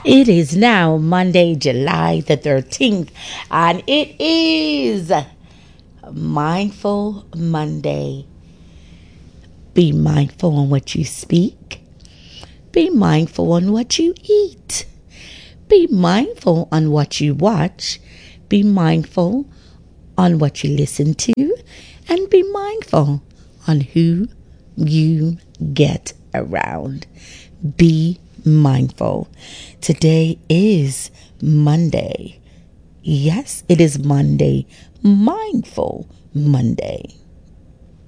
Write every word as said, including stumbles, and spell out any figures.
It is now Monday, July the thirteenth, and it is Mindful Monday. Be mindful on what you speak. Be mindful on what you eat. Be mindful on what you watch. Be mindful on what you listen to. And be mindful on who you get around. Be mindful. Today is Monday. Yes, it is Monday. Mindful Monday.